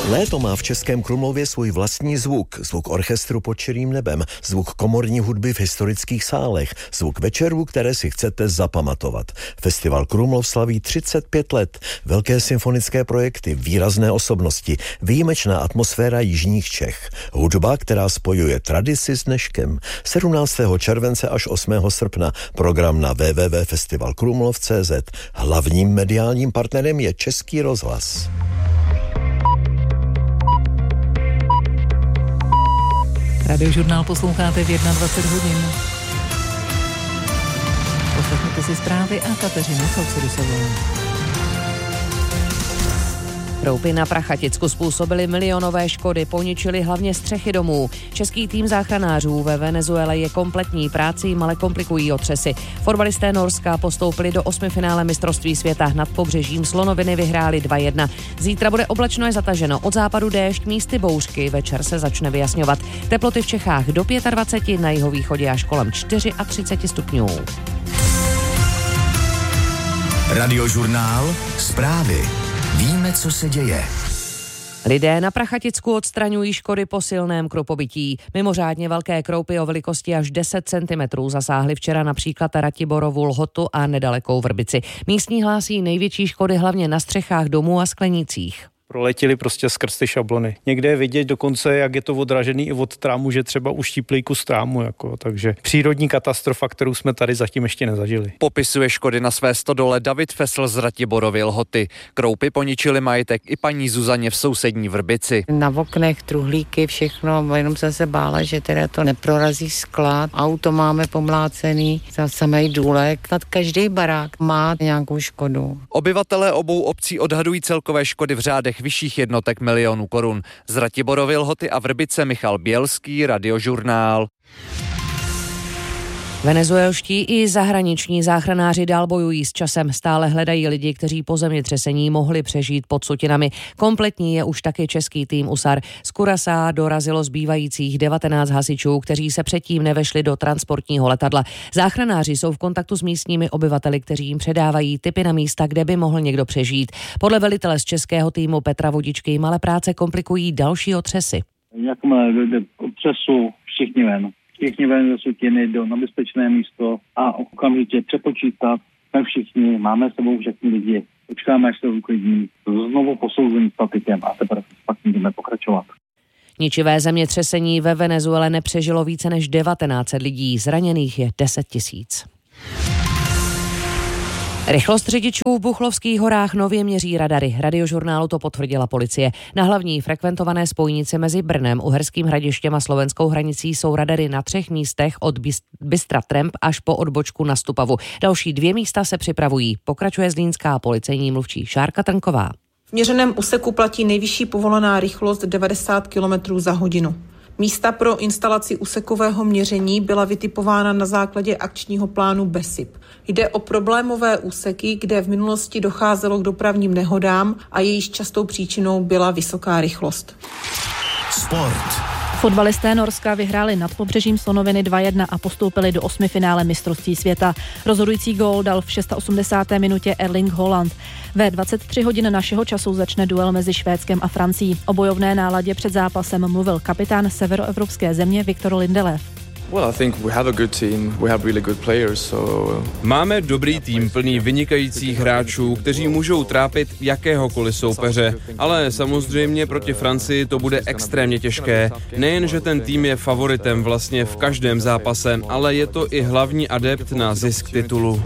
Léto má v Českém Krumlově svůj vlastní zvuk. Zvuk orchestru pod širým nebem, zvuk komorní hudby v historických sálech, zvuk večerů, které si chcete zapamatovat. Festival Krumlov slaví 35 let. Velké symfonické projekty, výrazné osobnosti, výjimečná atmosféra jižních Čech. Hudba, která spojuje tradici s dneškem. 17. července až 8. srpna. Program na www.festivalkrumlov.cz. Hlavním mediálním partnerem je Český rozhlas. Radiožurnál posloucháte v 21 hodin. Poslechněte si zprávy a Kateřinu Sousedusovou. Kroupy na Prachaticku způsobily milionové škody, poničily hlavně střechy domů. Český tým záchranářů ve Venezuele je kompletní, práci jim ale komplikují otřesy. Fotbalisté Norska postoupili do 8. finále mistrovství světa. Nad pobřežím Slonoviny vyhráli 2-1. Zítra bude oblačno a zataženo, od západu déšť, místy bouřky, večer se začne vyjasňovat. Teploty v Čechách do 25, na jihovýchodě až kolem 34 stupňů. Radiožurnál, zprávy. Víme, co se děje. Lidé na Prachaticku odstraňují škody po silném kropobytí. Mimořádně velké kroupy o velikosti až 10 cm zasáhly včera například Ratiborovu Lhotu a nedalekou Vrbici. Místní hlásí největší škody hlavně na střechách domů a sklenících. Proletěli prostě skrz ty šablony. Někde je vidět dokonce, jak je to odražený i od trámu, že třeba uštíplý kus trámu. Takže přírodní katastrofa, kterou jsme tady zatím ještě nezažili. Popisuje škody na své stodole David Fesl z Ratiborovy Lhoty. Kroupy poničily majetek i paní Zuzaně v sousední Vrbici. Na oknech truhlíky, všechno, jenom jsem se bála, že teda to neprorazí sklad. Auto máme pomlácený, za samej důlek. Nad každý barák má nějakou škodu. Obyvatelé obou obcí odhadují celkové škody v řádech vyšších jednotek milionů korun. Z Ratiborovy Lhoty a Vrbice Michal Bělský, Radiožurnál. Venezuelští i zahraniční záchranáři dál bojují s časem. Stále hledají lidi, kteří po zemětřesení mohli přežít pod sutinami. Kompletní je už taky český tým USAR. Z Curaçaa dorazilo zbývajících 19 hasičů, kteří se předtím nevešli do transportního letadla. Záchranáři jsou v kontaktu s místními obyvateli, kteří jim předávají tipy na místa, kde by mohl někdo přežít. Podle velitele z českého týmu Petra Vodičky jim ale práce komplikují další otřesy. Jakmile dojde k otřesu, všichni ven ze sutiny na bezpečné místo a okamžitě přepočítat. My všichni máme s sebou všechny lidi. Počkáme, až se uklidní. Znovu posouzení statikem a teprve pak můžeme pokračovat. Ničivé zemětřesení ve Venezuele nepřežilo více než 1900 lidí. Zraněných je 10 000. Rychlost řidičů v Buchlovských horách nově měří radary. Radiožurnálu to potvrdila policie. Na hlavní frekventované spojnici mezi Brnem, Uherským Hradištěm a slovenskou hranicí jsou radary na 3 místech od Bystra Tremp až po odbočku na Stupavu. Další 2 místa se připravují. Pokračuje zlínská policejní mluvčí Šárka Trnková. V měřeném úseku platí nejvyšší povolená rychlost 90 km za hodinu. Místa pro instalaci úsekového měření byla vytipována na základě akčního plánu BESIP. Jde o problémové úseky, kde v minulosti docházelo k dopravním nehodám a jejíž častou příčinou byla vysoká rychlost. Sport. Fotbalisté Norska vyhráli nad pobřežím Slonoviny 2-1 a postoupili do 8. finále mistrovství světa. Rozhodující gól dal v 86. minutě Erling Haaland. Ve 23 hodin našeho času začne duel mezi Švédskem a Francií. O bojovné náladě před zápasem mluvil kapitán severoevropské země Viktor Lindelöf. Máme dobrý tým plný vynikajících hráčů, kteří můžou trápit jakéhokoliv soupeře, ale samozřejmě proti Francii to bude extrémně těžké. Nejen, že ten tým je favoritem vlastně v každém zápase, ale je to i hlavní adept na zisk titulu.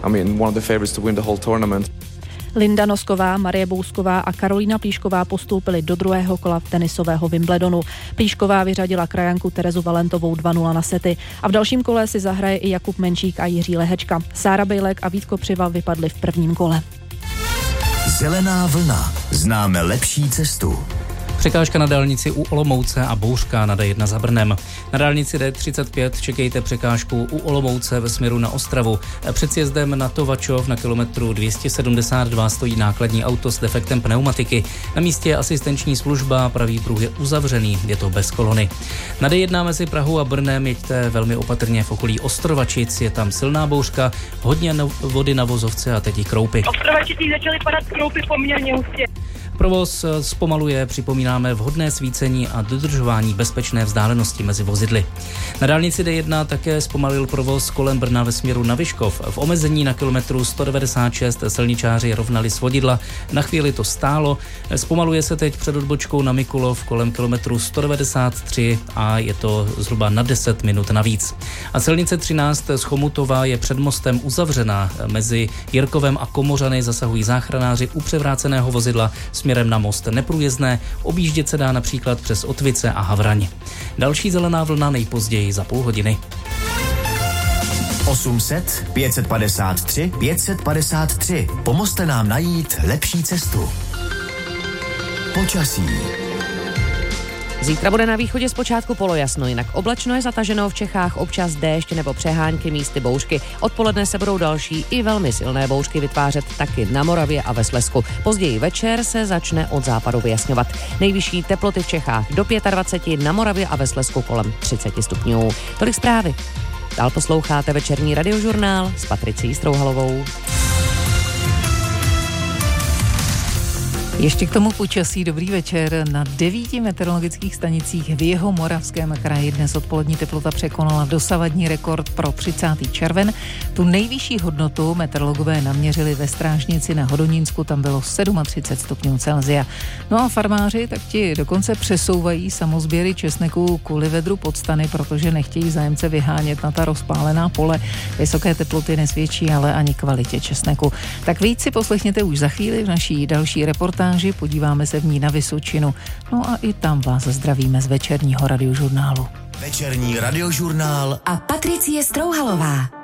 Linda Nosková, Marie Bousková a Karolína Plíšková postoupily do druhého kola tenisového Wimbledonu. Plíšková vyřadila krajanku Terezu Valentovou 2-0 na sety a v dalším kole si zahraje i Jakub Menčík a Jiří Lehečka. Sára Bejlek a Vítko Přival vypadli v prvním kole. Zelená vlna. Známe lepší cestu. Překážka na dálnici u Olomouce a bouřka na D1 za Brnem. Na dálnici D35 čekejte překážku u Olomouce ve směru na Ostravu. Před sjezdem na Tovačov na kilometru 272 stojí nákladní auto s defektem pneumatiky. Na místě je asistenční služba, pravý pruh je uzavřený, je to bez kolony. Na D1 mezi Prahou a Brnem jeďte velmi opatrně v okolí Ostrovačic, je tam silná bouřka, hodně vody na vozovce a teď i kroupy. Ostrovačicích začaly padat kroupy poměrně hustě. Provoz zpomaluje, připomínáme, vhodné svícení a dodržování bezpečné vzdálenosti mezi vozidly. Na dálnici D1 také zpomalil provoz kolem Brna ve směru na Vyškov. V omezení na kilometru 196 silničáři rovnali svodidla. Na chvíli to stálo. Zpomaluje se teď před odbočkou na Mikulov kolem kilometru 193 a je to zhruba na 10 minut navíc. A silnice 13 z Chomutova je před mostem uzavřená. Mezi Jirkovem a Komořany zasahují záchranáři u převráceného vozidla směrem na most neprůjezdné. Objíždět se dá například přes Otvice a Havraň. Další zelená vlna nejpozději za půl hodiny. 800 553 553. Pomozte nám najít lepší cestu. Počasí. Zítra bude na východě zpočátku polojasno, jinak oblačno je zataženo v Čechách, občas déšť nebo přehánky, místy bouřky. Odpoledne se budou další i velmi silné bouřky vytvářet taky na Moravě a ve Slezsku. Později večer se začne od západu vyjasňovat. Nejvyšší teploty v Čechách do 25, na Moravě a ve Slezsku kolem 30 stupňů. Tolik zprávy. Dál posloucháte večerní radiožurnál s Patricí Strouhalovou. Ještě k tomu počasí, dobrý večer. Na 9 meteorologických stanicích v Jihomoravském kraji dnes odpolední teplota překonala dosavadní rekord pro 30. červen. Tu nejvyšší hodnotu meteorologové naměřili ve Strážnici na Hodonínsku, tam bylo 37 stupňů Celsia. No a farmáři tak ti dokonce přesouvají samozběry česneku kvůli vedru pod stany, protože nechtějí zájemce vyhánět na ta rozpálená pole. Vysoké teploty nesvědčí ale ani kvalitě česneku. Tak víc si poslechněte už za chvíli v naší další reportáži. Podíváme se v ní na Vysočinu. No a i tam vás zdravíme z večerního radiožurnálu. Večerní radiožurnál a Patricie Strouhalová.